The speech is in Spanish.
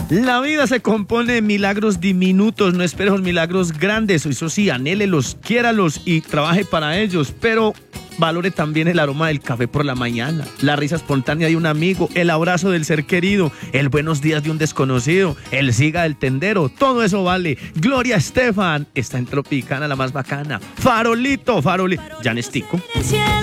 La vida se compone de milagros diminutos, no espere los milagros grandes, eso sí, anhélelos, quiéralos y trabaje para ellos, pero valore también el aroma del café por la mañana, la risa espontánea de un amigo, el abrazo del ser querido, el buenos días de un desconocido, el siga del tendero, todo eso vale. Gloria Estefan está en Tropicana, la más bacana. Farolito, Jan Estico.